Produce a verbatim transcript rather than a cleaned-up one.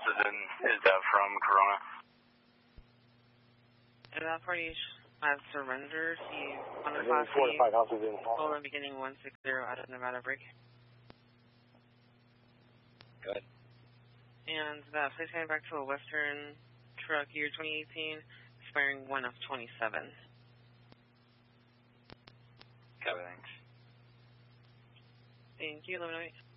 houses in, is that from Corona? And that party has surrendered. He on the class four to five houses in. Poland beginning one six zero out of Nevada break. Good. And that place coming back to a Western truck year twenty eighteen, expiring one of twenty-seven. Copy, thanks. Thank you, eleven oh eight.